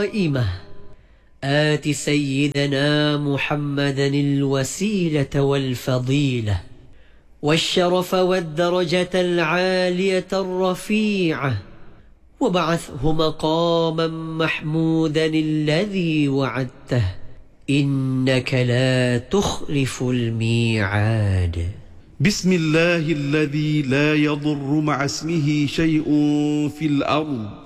قائمة آت سيدنا محمدا الوسيلة والفضيلة والشرف والدرجة العالية الرفيعة وابعثه مقاما محمودا الذي وعدته إنك لا تخلف الميعاد. بسم الله الذي لا يضر مع اسمه شيء في الأرض